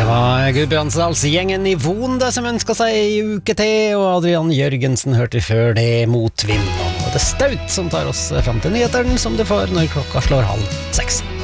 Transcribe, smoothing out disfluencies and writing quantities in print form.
Det var Gudbrandsdals gjengen i Von det som ønsket seg i uke til, og Adrian Jørgensen hørte før det Motvind. Og det er Staut som tar oss frem til nyheteren som du får når klokka slår 5:30.